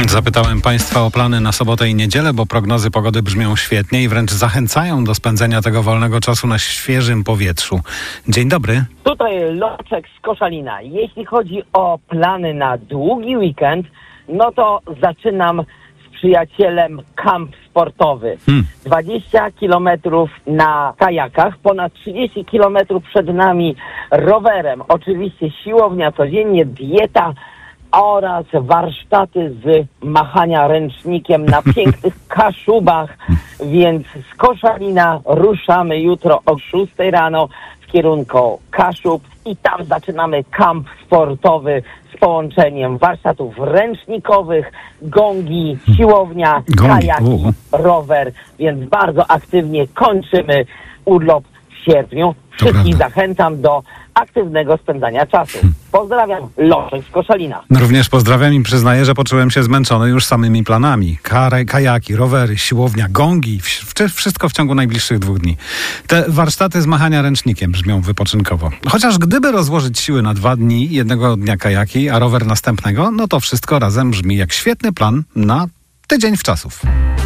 Zapytałem Państwa o plany na sobotę i niedzielę, bo prognozy pogody brzmią świetnie i wręcz zachęcają do spędzenia tego wolnego czasu na świeżym powietrzu. Dzień dobry. Tutaj Loczek z Koszalina. Jeśli chodzi o plany na długi weekend, no to zaczynam z przyjacielem kamp sportowy. 20 kilometrów na kajakach, ponad 30 kilometrów przed nami rowerem. Oczywiście siłownia codziennie, dieta oraz warsztaty z machania ręcznikiem na pięknych Kaszubach. Więc z Koszalina ruszamy jutro o 6 rano w kierunku Kaszub i tam zaczynamy kamp sportowy z połączeniem warsztatów ręcznikowych, gongi, siłownia, kajaki, rower, więc bardzo aktywnie kończymy urlop w sierpniu. Wszystkich zachęcam do aktywnego spędzania czasu. Pozdrawiam, Loczek z Koszalina. Również pozdrawiam i przyznaję, że poczułem się zmęczony już samymi planami. Kajaki, rowery, siłownia, gongi, wszystko w ciągu najbliższych 2 dni. Te warsztaty z machania ręcznikiem brzmią wypoczynkowo. Chociaż gdyby rozłożyć siły na 2 dni, jednego dnia kajaki, a rower następnego, no to wszystko razem brzmi jak świetny plan na tydzień wczasów.